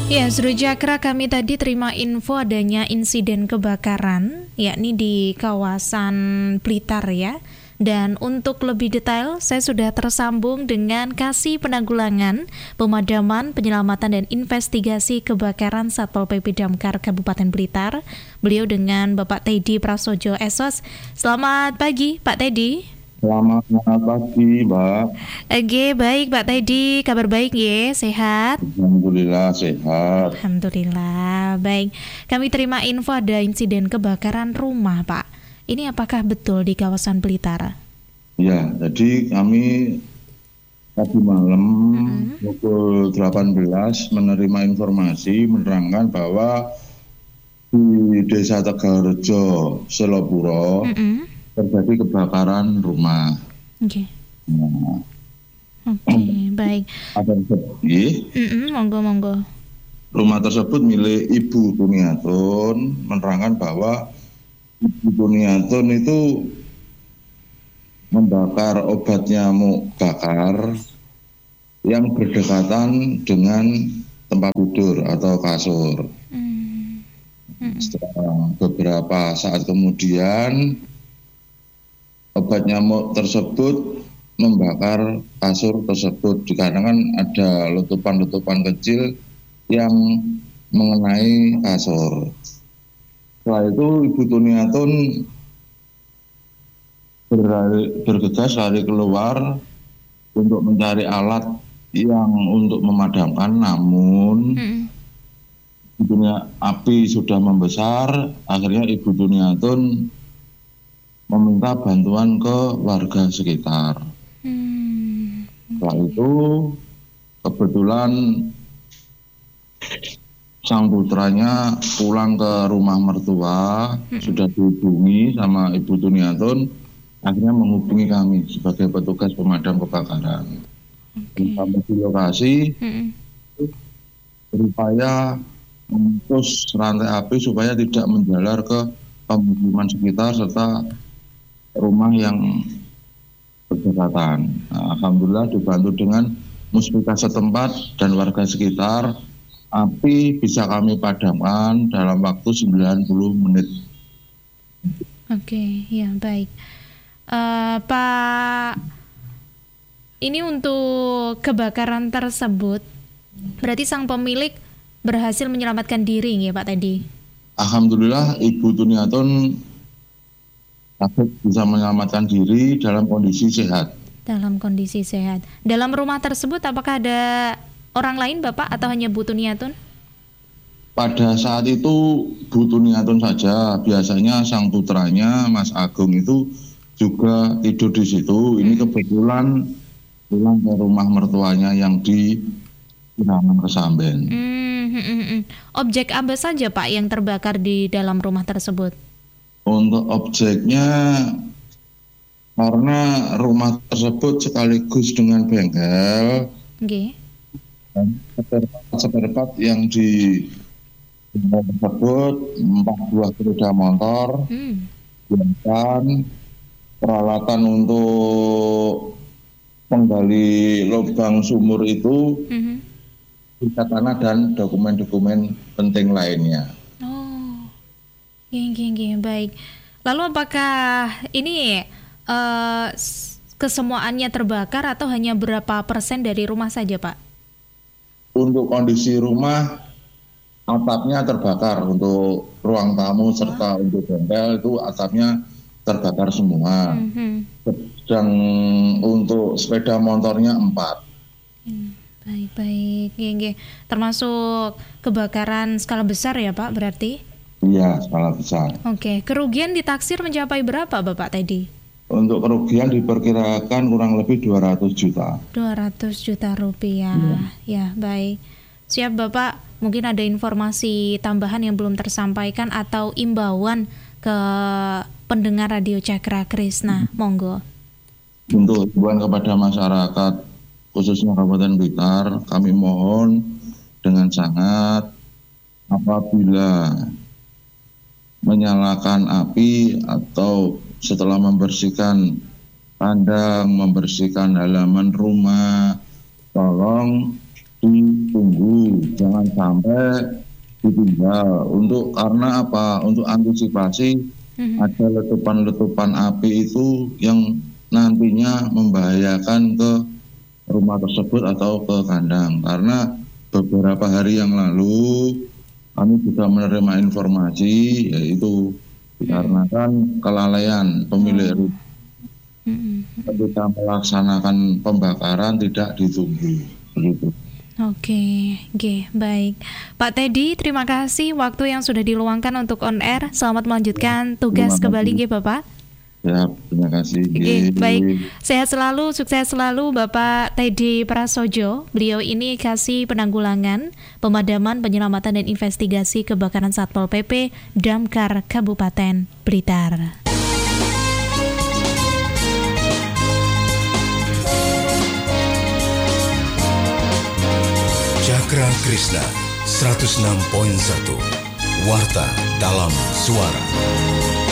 Ya, Srujakra, kami tadi terima info adanya insiden kebakaran, yakni di kawasan Blitar ya. Dan untuk lebih detail, saya sudah tersambung dengan Kasih Penanggulangan, Pemadaman, Penyelamatan, dan Investigasi Kebakaran Satpol PP Damkar Kabupaten Blitar. Beliau dengan Bapak Teddy Prasojo SOS. Selamat pagi, Pak Teddy. Selamat pagi, Mbak. Oke, baik Pak Teddy, kabar baik ya, sehat? Alhamdulillah sehat. Alhamdulillah, baik. Kami terima info ada insiden kebakaran rumah, Pak. Ini apakah betul di kawasan Blitar? Ya, jadi kami tadi malam pukul 18 menerima informasi menerangkan bahwa di Desa Tegalrejo, Selopuro, terjadi kebakaran rumah. Oke. Nah, Oke, baik. ada Monggo. Rumah tersebut milik Ibu Tuniatun, menerangkan bahwa Ibu Tuniatun itu membakar obat nyamuk bakar yang berdekatan dengan tempat tidur atau kasur. Setelah beberapa saat kemudian, obat nyamuk tersebut membakar kasur tersebut, dikarenakan ada letupan-letupan kecil yang mengenai kasur. Setelah itu Ibu Tuniatun bergegas lari keluar untuk mencari alat yang untuk memadamkan, namun api sudah membesar. Akhirnya Ibu Tuniatun meminta bantuan ke warga sekitar. Setelah itu kebetulan sang putranya pulang ke rumah mertua, sudah dihubungi sama Ibu Tuniatun, akhirnya menghubungi kami sebagai petugas pemadam kebakaran. Sampai di lokasi, berupaya memutus rantai api supaya tidak menjalar ke pemukiman sekitar serta rumah yang berdekatan. Nah, alhamdulillah dibantu dengan muspika setempat dan warga sekitar, api bisa kami padamkan dalam waktu 90 menit. Oke, ya baik. Pak, ini untuk kebakaran tersebut, berarti sang pemilik berhasil menyelamatkan diri ya Pak tadi? Alhamdulillah Ibu Tuniatun bisa menyelamatkan diri dalam kondisi sehat. Dalam kondisi sehat. Dalam rumah tersebut apakah ada orang lain Bapak atau hanya Bu Tuniatun? Pada saat itu Bu Tuniatun saja, biasanya sang putranya Mas Agung itu juga tidur di situ. Ini kebetulan pulang ke rumah mertuanya yang di Pirangan Kesamben. Objek apa saja Pak yang terbakar di dalam rumah tersebut? Untuk objeknya, karena rumah tersebut sekaligus dengan bengkel, dan spare part yang di bengkel tersebut 4 buah sepeda motor, dan peralatan untuk menggali lubang sumur itu, ikat tanah dan dokumen-dokumen penting lainnya. Baik. Lalu apakah ini kesemuaannya terbakar atau hanya berapa persen dari rumah saja Pak? Untuk kondisi rumah, atapnya terbakar. Untuk ruang tamu serta untuk bengkel itu atapnya terbakar semua. Dan untuk sepeda motornya 4. Baik. Termasuk kebakaran skala besar ya Pak berarti? Iya, skala besar. Oke, kerugian ditaksir mencapai berapa Bapak tadi? Untuk kerugian diperkirakan kurang lebih 200 juta. 200 juta rupiah. Ya, baik. Siap Bapak, mungkin ada informasi tambahan yang belum tersampaikan atau imbauan ke pendengar Radio Cakra Krisna, monggo. Untuk himbauan kepada masyarakat, khususnya Kabupaten Blitar, kami mohon dengan sangat apabila menyalakan api atau setelah membersihkan kandang, membersihkan halaman rumah, tolong ditunggu, jangan sampai ditinggal. Karena apa? Untuk antisipasi ada letupan-letupan api itu yang nantinya membahayakan ke rumah tersebut atau ke kandang. Karena beberapa hari yang lalu kami juga menerima informasi, yaitu dikarenakan kelalaian pemilik rumah ketika melaksanakan pembakaran tidak ditunggu, begitu. Oke, baik. Pak Teddy, terima kasih waktu yang sudah diluangkan untuk on air. Selamat melanjutkan tugas kembali, Bapak. Ya, terima kasih. Baik, sehat selalu, sukses selalu Bapak Teddy Prasojo. Beliau ini Kasih Penanggulangan, Pemadaman, Penyelamatan dan Investigasi Kebakaran Satpol PP Damkar Kabupaten Blitar. Cakra Krishna 106.1 Warta dalam Suara.